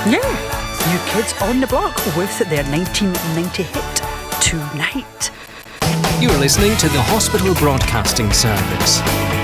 Yeah, New Kids on the Block with their 1990 hit, Tonight. You're listening to the Hospital Broadcasting Service.